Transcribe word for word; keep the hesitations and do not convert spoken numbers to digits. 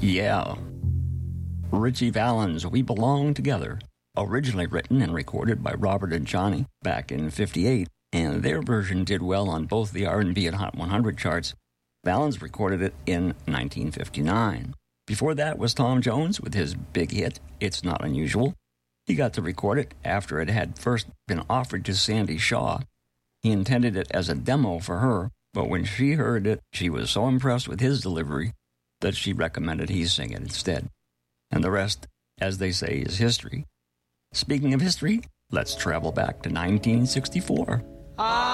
Yeah. Ritchie Valens' We Belong Together, originally written and recorded by Robert and Johnny back in fifty-eight, and their version did well on both the R and B and Hot one hundred charts. Valens recorded it in nineteen fifty-nine. Before that was Tom Jones with his big hit, It's Not Unusual. He got to record it after it had first been offered to Sandy Shaw. He intended it as a demo for her, but when she heard it, she was so impressed with his delivery that she recommended he sing it instead. And the rest, as they say, is history. Speaking of history, let's travel back to nineteen sixty-four. Ah.